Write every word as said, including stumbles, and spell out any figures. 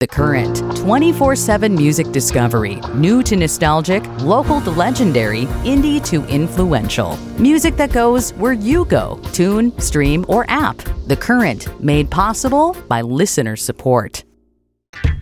The Current, twenty-four seven music discovery. New to nostalgic, local to legendary, indie to influential. Music that goes where you go. Tune, stream, or app. The Current, made possible by listener support.